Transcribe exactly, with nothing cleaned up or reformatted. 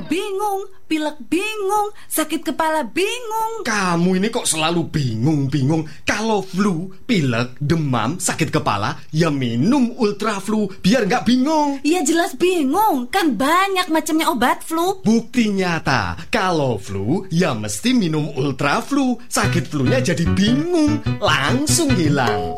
bingung, pilek bingung, sakit kepala bingung. Kamu ini kok selalu bingung-bingung. Kalau flu, pilek, demam, sakit kepala, ya minum Ultra Flu biar nggak bingung. Ya jelas bingung, kan banyak macamnya obat flu. Bukti nyata, kalau flu ya mesti minum Ultra Flu. Sakit flunya jadi bingung, langsung hilang.